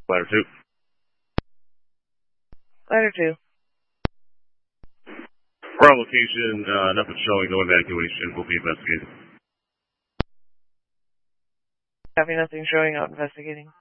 Ladder 2. Ladder 2. We're on location, nothing showing, no evacuation. We'll be investigating. Copy, nothing showing, out investigating.